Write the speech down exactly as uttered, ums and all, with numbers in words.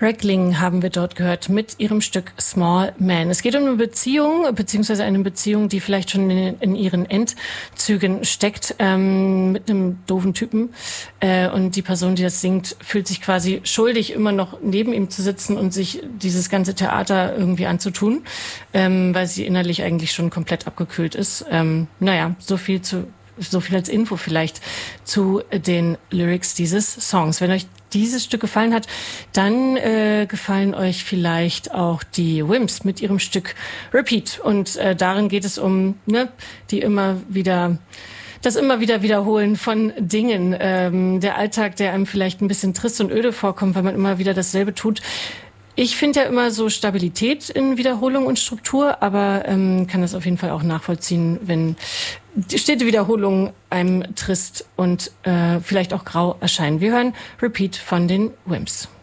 Reckling haben wir dort gehört mit ihrem Stück Small Man. Es geht um eine Beziehung, beziehungsweise eine Beziehung, die vielleicht schon in, in ihren Endzügen steckt, ähm, mit einem doofen Typen. Äh, und die Person, die das singt, fühlt sich quasi schuldig, immer noch neben ihm zu sitzen und sich dieses ganze Theater irgendwie anzutun, ähm, weil sie innerlich eigentlich schon komplett abgekühlt ist. Ähm, naja, so viel zu So viel als Info vielleicht zu den Lyrics dieses Songs. Wenn euch dieses Stück gefallen hat, dann äh, gefallen euch vielleicht auch die Wimps mit ihrem Stück Repeat. Und äh, darin geht es um ne, die immer wieder das immer wieder Wiederholen von Dingen. Ähm, der Alltag, der einem vielleicht ein bisschen trist und öde vorkommt, weil man immer wieder dasselbe tut. Ich finde ja immer so Stabilität in Wiederholung und Struktur, aber ähm, kann das auf jeden Fall auch nachvollziehen, wenn die stete Wiederholungen einem trist und äh, vielleicht auch grau erscheinen. Wir hören Repeat von den Wimps.